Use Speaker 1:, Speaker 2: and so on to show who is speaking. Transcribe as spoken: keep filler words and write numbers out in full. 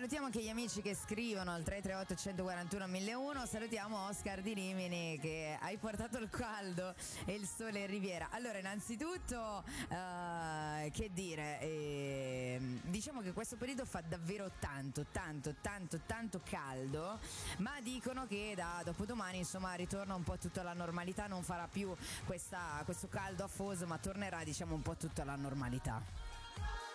Speaker 1: salutiamo anche gli amici che scrivono al tre tre otto uno quattro uno uno zero uno. Salutiamo Oscar di Rimini, che hai portato il caldo e il sole in Riviera. Allora, innanzitutto uh, che dire, eh, diciamo che questo periodo fa davvero tanto tanto tanto tanto caldo, ma dicono che da dopodomani insomma ritorna un po' tutto alla normalità, non farà più questa, questo caldo afoso, ma tornerà diciamo un po' tutto alla normalità.